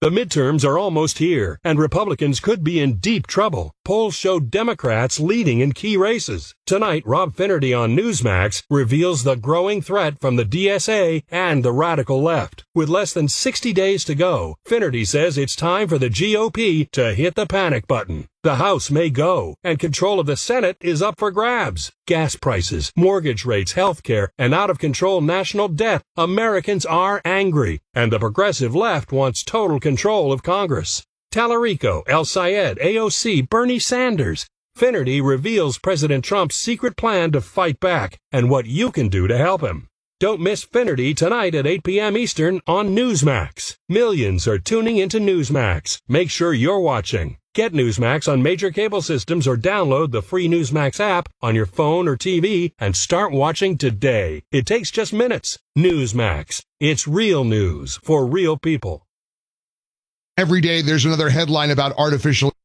The midterms are almost here, and Republicans could be in deep trouble. Polls show Democrats leading in key races. Tonight, Rob Finnerty on Newsmax reveals the growing threat from the DSA and the radical left. With less than 60 days to go, Finnerty says it's time for the GOP to hit the panic button. The House may go, and control of the Senate is up for grabs. Gas prices, mortgage rates, health care, and out-of-control national debt. Americans are angry, and the progressive left wants total control of Congress. Tallarico, El Sayed, AOC, Bernie Sanders. Finnerty reveals President Trump's secret plan to fight back and what you can do to help him. Don't miss Finnerty tonight at 8 p.m. Eastern on Newsmax. Millions are tuning into Newsmax. Make sure you're watching. Get Newsmax on major cable systems or download the free Newsmax app on your phone or TV and start watching today. It takes just minutes. Newsmax. It's real news for real people. Every day there's another headline about artificial.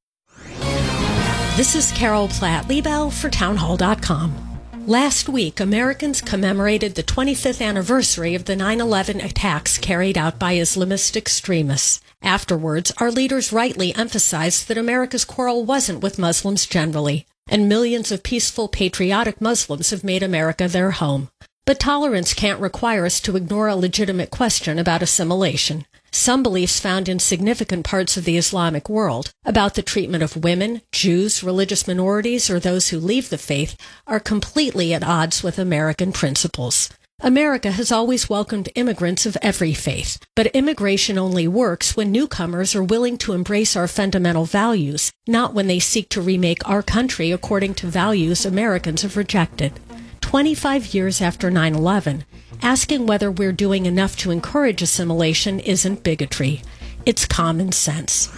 This is Carol Platt-Liebel for townhall.com. Last week, Americans commemorated the 25th anniversary of the 9/11 attacks carried out by Islamist extremists. Afterwards, our leaders rightly emphasized that America's quarrel wasn't with Muslims generally, and millions of peaceful, patriotic Muslims have made America their home. But tolerance can't require us to ignore a legitimate question about assimilation. Some beliefs found in significant parts of the Islamic world about the treatment of women, Jews, religious minorities, or those who leave the faith are completely at odds with American principles. America has always welcomed immigrants of every faith, but immigration only works when newcomers are willing to embrace our fundamental values, not when they seek to remake our country according to values Americans have rejected. 25 years after 9/11, asking whether we're doing enough to encourage assimilation isn't bigotry. It's common sense.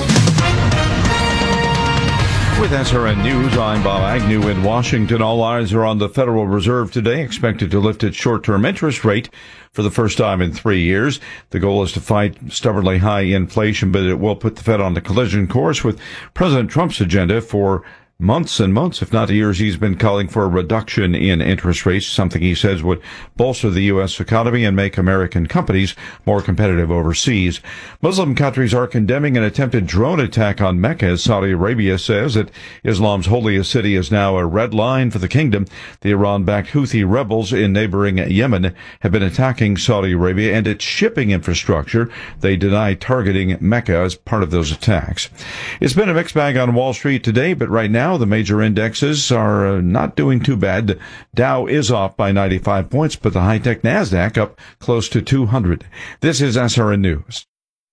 With SRN News, I'm Bob Agnew in Washington. All eyes are on the Federal Reserve today, expected to lift its short-term interest rate for the first time in 3 years. The goal is to fight stubbornly high inflation, but it will put the Fed on the collision course with President Trump's agenda for months and months, if not years. He's been calling for a reduction in interest rates, something he says would bolster the U.S. economy and make American companies more competitive overseas. Muslim countries are condemning an attempted drone attack on Mecca, as Saudi Arabia says that Islam's holiest city is now a red line for the kingdom. The Iran-backed Houthi rebels in neighboring Yemen have been attacking Saudi Arabia and its shipping infrastructure. They deny targeting Mecca as part of those attacks. It's been a mixed bag on Wall Street today, but right now the major indexes are not doing too bad. The Dow is off by 95 points, but the high-tech NASDAQ up close to 200. This is SRN News.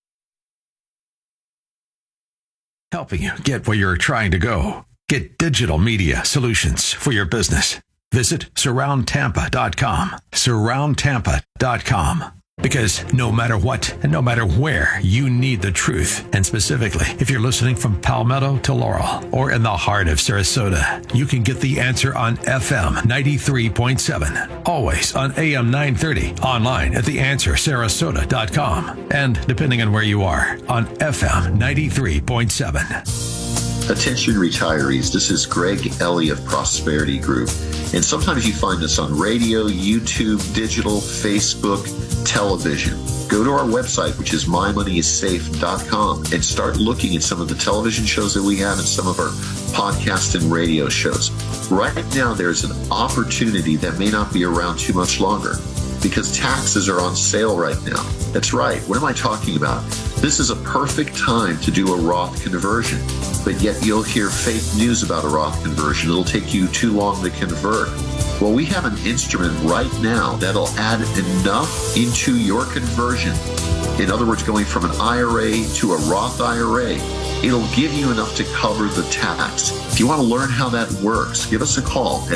Helping you get where you're trying to go. Get digital media solutions for your business. Visit surroundtampa.com. surroundtampa.com. Because no matter what and no matter where, you need the truth. And specifically, if you're listening from Palmetto to Laurel or in the heart of Sarasota, you can get the answer on FM 93.7. Always on AM 930. Online at theanswersarasota.com. And depending on where you are, on FM 93.7. Attention retirees, this is Greg Ellie of Prosperity Group. And sometimes you find us on radio, YouTube, digital, Facebook, television. Go to our website, which is mymoneyissafe.com, and start looking at some of the television shows that we have and some of our podcast and radio shows. Right now, there's an opportunity that may not be around too much longer because taxes are on sale right now. That's right. What am I talking about? This is a perfect time to do a Roth conversion, but yet you'll hear fake news about a Roth conversion. It'll take you too long to convert. Well, we have an instrument right now that'll add enough into your conversion. In other words, going from an IRA to a Roth IRA, it'll give you enough to cover the tax. If you want to learn how that works, give us a call at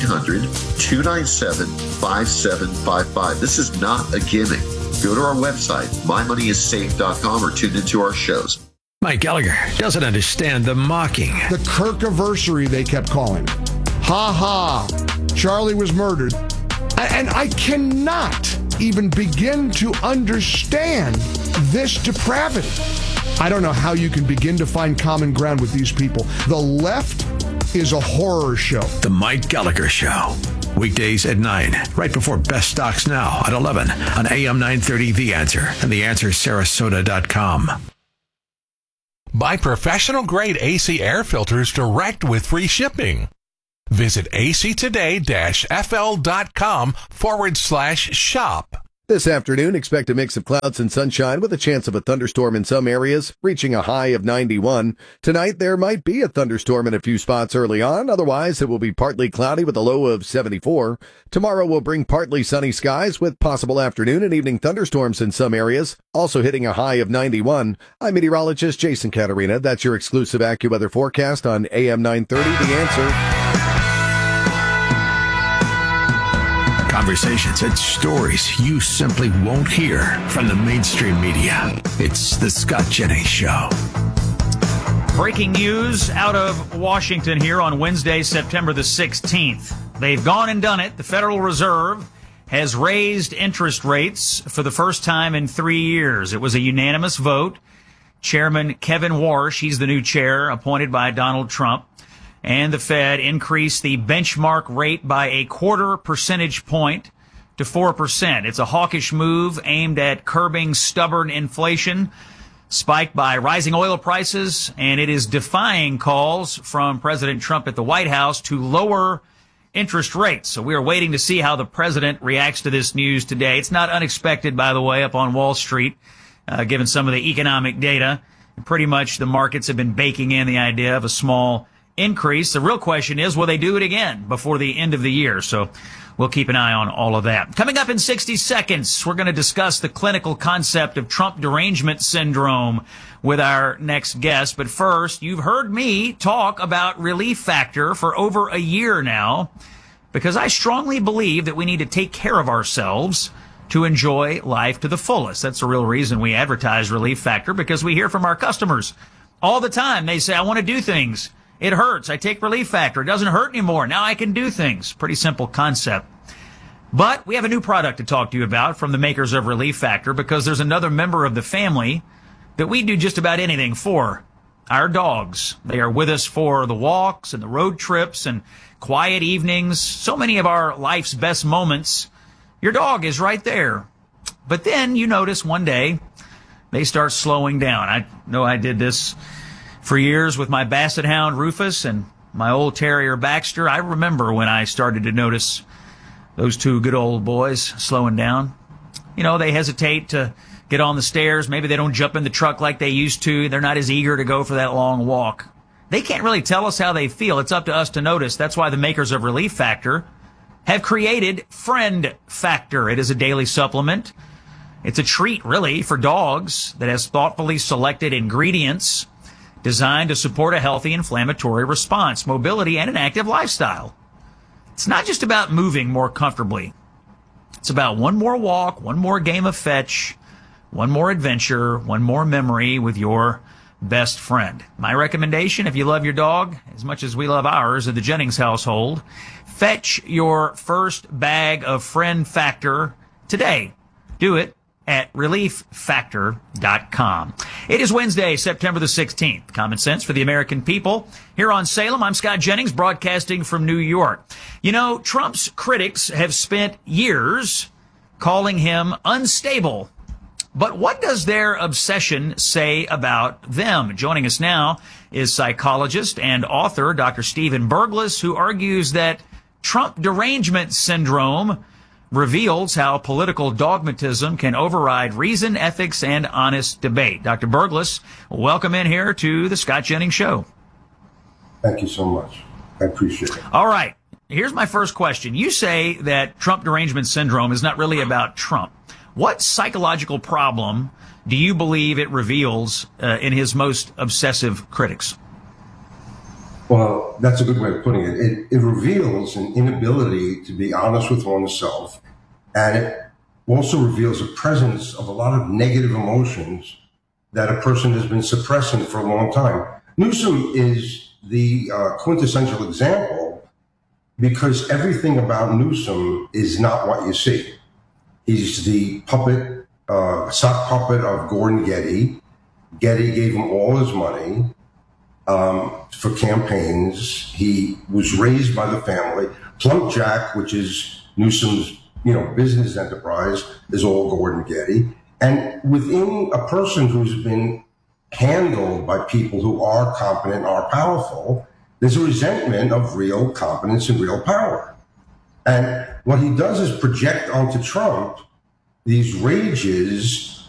1-800-297-5755. This is not a gimmick. Go to our website, mymoneyissafe.com, or tune into our shows. Mike Gallagher doesn't understand the mocking. The Kirkiversary, they kept calling it. Ha ha. Charlie was murdered. And I cannot even begin to understand this depravity. I don't know how you can begin to find common ground with these people. The left is a horror show. The Mike Gallagher Show. Weekdays at 9, right before Best Stocks Now at 11 on AM 930 The Answer and TheAnswerSarasota.com. Buy professional-grade AC air filters direct with free shipping. Visit actoday-fl.com/shop. This afternoon, expect a mix of clouds and sunshine with a chance of a thunderstorm in some areas, reaching a high of 91. Tonight, there might be a thunderstorm in a few spots early on. Otherwise, it will be partly cloudy with a low of 74. Tomorrow will bring partly sunny skies with possible afternoon and evening thunderstorms in some areas, also hitting a high of 91. I'm meteorologist Jason Caterina. That's your exclusive AccuWeather forecast on AM 930, The Answer. Conversations and stories you simply won't hear from the mainstream media. It's the Scott Jennings Show. Breaking news out of Washington here on Wednesday, September the 16th. They've gone and done it. The Federal Reserve has raised interest rates for the first time in 3 years. It was a unanimous vote. Chairman Kevin Warsh, he's the new chair appointed by Donald Trump. And the Fed increased the benchmark rate by a 0.25 percentage point to 4%. It's a hawkish move aimed at curbing stubborn inflation spiked by rising oil prices, and it is defying calls from President Trump at the White House to lower interest rates. So we are waiting to see how the president reacts to this news today. It's not unexpected, by the way, up on Wall Street, given some of the economic data. Pretty much the markets have been baking in the idea of a small increase. The real question is, will they do it again before the end of the year? So we'll keep an eye on all of that. Coming up in 60 seconds, we're going to discuss the clinical concept of Trump derangement syndrome with our next guest. But first, you've heard me talk about Relief Factor for over a year now, because I strongly believe that we need to take care of ourselves to enjoy life to the fullest. That's the real reason we advertise Relief Factor, because we hear from our customers all the time. They say, I want to do things. It hurts. I take Relief Factor. It doesn't hurt anymore. Now I can do things. Pretty simple concept. But we have a new product to talk to you about from the makers of Relief Factor, because there's another member of the family that we do just about anything for. Our dogs. They are with us for the walks and the road trips and quiet evenings. So many of our life's best moments. Your dog is right there. But then you notice one day they start slowing down. I know I did this for years with my Basset Hound Rufus and my old terrier Baxter. I remember when I started to notice those two good old boys slowing down. You know, they hesitate to get on the stairs. Maybe they don't jump in the truck like they used to. They're not as eager to go for that long walk. They can't really tell us how they feel. It's up to us to notice. That's why the makers of Relief Factor have created Friend Factor. It is a daily supplement. It's a treat, really, for dogs that has thoughtfully selected ingredients designed to support a healthy inflammatory response, mobility, and an active lifestyle. It's not just about moving more comfortably. It's about one more walk, one more game of fetch, one more adventure, one more memory with your best friend. My recommendation, if you love your dog as much as we love ours in the Jennings household, fetch your first bag of Friend Factor today. Do it at ReliefFactor.com. It is Wednesday, September the 16th. Common sense for the American people. Here on Salem, I'm Scott Jennings, broadcasting from New York. You know, Trump's critics have spent years calling him unstable. But what does their obsession say about them? Joining us now is psychologist and author Dr. Stephen Berglas, who argues that Trump derangement syndrome reveals how political dogmatism can override reason, ethics, and honest debate. Dr. Berglas, welcome in here to the Scott Jennings Show. Thank you so much. I appreciate it. All right. Here's my first question. You say that Trump derangement syndrome is not really about Trump. What psychological problem do you believe it reveals in his most obsessive critics? Well, that's a good way of putting it. It reveals an inability to be honest with oneself, and it also reveals a presence of a lot of negative emotions that a person has been suppressing for a long time. Newsom is the quintessential example, because everything about Newsom is not what you see. He's the puppet, sock puppet of Gordon Getty. Getty gave him all his money. for campaigns. He was raised by the family. Plunk Jack, which is Newsom's, business enterprise, is all Gordon Getty. And within a person who's been handled by people who are competent, are powerful, there's a resentment of real competence and real power. And what he does is project onto Trump these rages